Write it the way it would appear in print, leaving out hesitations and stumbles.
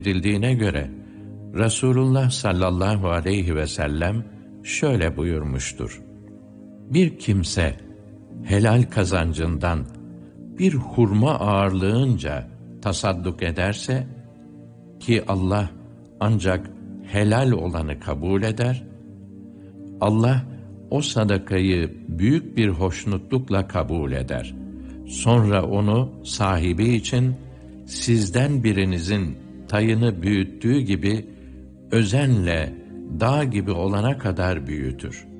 edildiğine göre Resulullah sallallahu aleyhi ve sellem şöyle buyurmuştur: Bir kimse helal kazancından bir hurma ağırlığınca tasadduk ederse, ki Allah ancak helal olanı kabul eder, Allah o sadakayı büyük bir hoşnutlukla kabul eder. Sonra onu sahibi için sizden birinizin tayını büyüttüğü gibi özenle dağ gibi olana kadar büyütür.